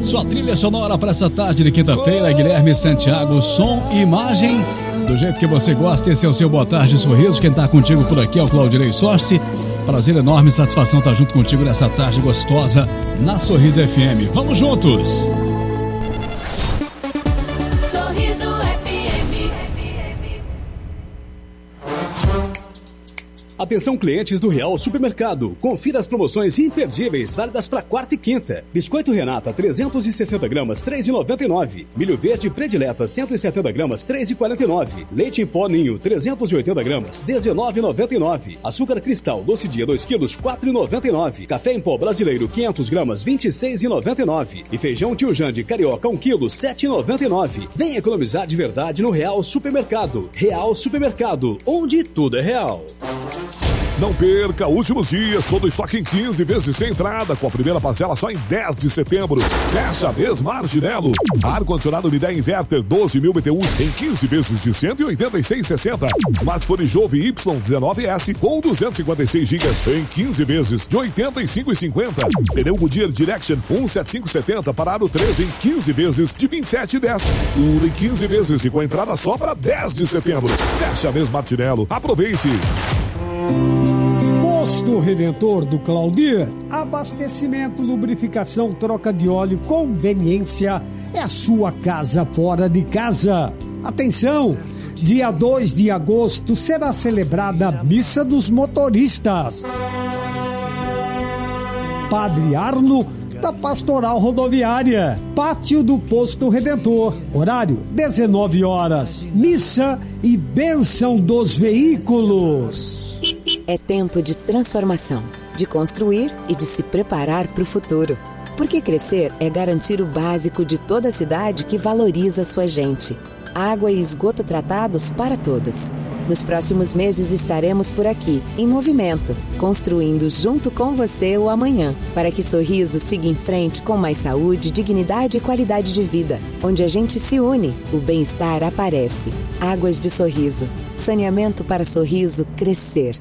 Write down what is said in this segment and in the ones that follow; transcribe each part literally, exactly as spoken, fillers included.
Sua trilha sonora para essa tarde de quinta-feira, Guilherme Santiago, som e imagem do jeito que você gosta. Esse é o seu Boa Tarde Sorriso. Quem tá contigo por aqui é o Claudirei Sorce. Prazer enorme, satisfação estar junto contigo nessa tarde gostosa na Sorriso F M. Vamos juntos! Atenção, clientes do Real Supermercado. Confira as promoções imperdíveis válidas para quarta e quinta. Biscoito Renata trezentos e sessenta gramas, três reais e noventa e nove centavos. Milho verde Predileta cento e setenta gramas, três reais e quarenta e nove centavos. Leite em pó Ninho trezentos e oitenta gramas, dezenove reais e noventa e nove centavos. Açúcar Cristal Doce Dia dois quilos, quatro reais e noventa e nove centavos. Café em pó Brasileiro quinhentas gramas, vinte e seis reais e noventa e nove centavos. E feijão Tio Jande Carioca um quilo, sete reais e noventa e nove centavos. Vem economizar de verdade no Real Supermercado. Real Supermercado, onde tudo é real. Não perca, últimos dias, todo estoque em quinze vezes sem entrada, com a primeira parcela só em dez de setembro. Fecha mês Marginelo. Ar-condicionado Midea Inverter doze mil B T Us em quinze vezes de cento e oitenta e seis reais e sessenta centavos. Smartphone Jove Y dezenove S com duzentos e cinquenta e seis gigas em quinze vezes de oitenta e cinco reais e cinquenta centavos. Pneu Goodyear Direction cento e setenta e cinco setenta para aro treze em quinze vezes de vinte e sete reais e dez centavos. Tudo em quinze vezes e com entrada só para dez de setembro. Fecha mês Martinello. Aproveite! Posto Redentor do Claudir, abastecimento, lubrificação, troca de óleo, conveniência, é a sua casa fora de casa. Atenção, dia dois de agosto será celebrada a Missa dos Motoristas. Padre Arno, da Pastoral Rodoviária, pátio do Posto Redentor, horário dezenove horas, missa e bênção dos veículos. É tempo de transformação, de construir e de se preparar para o futuro. Porque crescer é garantir o básico de toda a cidade que valoriza sua gente. Água e esgoto tratados para todos. Nos próximos meses estaremos por aqui, em movimento, construindo junto com você o amanhã, para que Sorriso siga em frente com mais saúde, dignidade e qualidade de vida. Onde a gente se une, o bem-estar aparece. Águas de Sorriso. Saneamento para Sorriso crescer.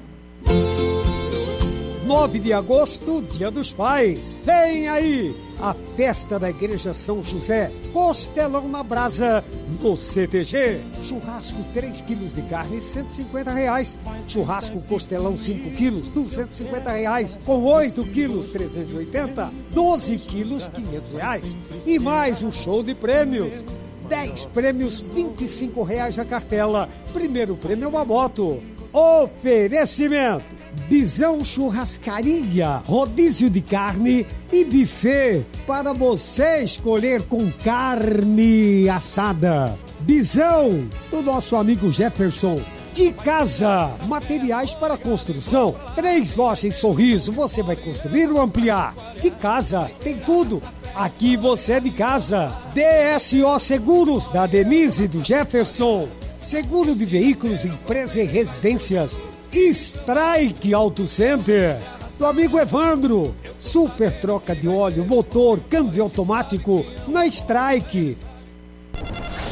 nove de agosto, Dia dos Pais. Vem aí a festa da Igreja São José, Costelão na Brasa, no C T G. Churrasco três quilos de carne, cento e cinquenta reais. Churrasco Costelão cinco quilos, duzentos e cinquenta reais. Com oito quilos, trezentos e oitenta. doze quilos, quinhentos reais. E mais um show de prêmios. dez prêmios, vinte e cinco reais a cartela. Primeiro prêmio é uma moto. Oferecimento: Bisão Churrascaria, rodízio de carne e buffet para você escolher com carne assada. Bisão, do nosso amigo Jefferson. De Casa, materiais para construção. Três lojas em Sorriso, você vai construir ou ampliar. De Casa, tem tudo. Aqui você é de casa. D S O Seguros, da Denise e do Jefferson. Seguro de veículos, empresa e residências. Strike Auto Center, do amigo Evandro. Super troca de óleo, motor, câmbio automático na Strike.